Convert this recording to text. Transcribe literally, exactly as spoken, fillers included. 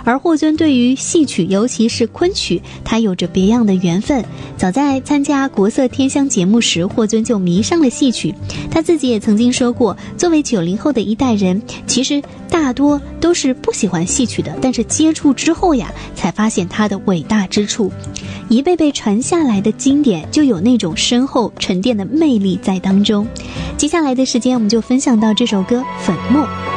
而霍尊对于戏曲，尤其是昆曲，他有着别样的缘分。早在参加国色天香节目时，霍尊就迷上了戏曲。他自己也曾经说过，作为九零后的一代人，其实大多都是不喜欢戏曲的，但是接触之后呀，才发现它的伟大之处。一辈辈传下来的经典，就有那种深厚沉淀的魅力在当中。接下来的时间，我们就分享到这首歌《粉墨》。